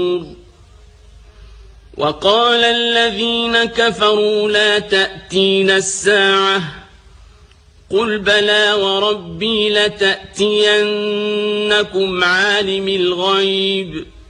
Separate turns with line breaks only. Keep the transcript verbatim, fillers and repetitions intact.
وقال الذين كفروا لا تأتينا الساعة قل بلى وربي لتأتينكم عالم الغيب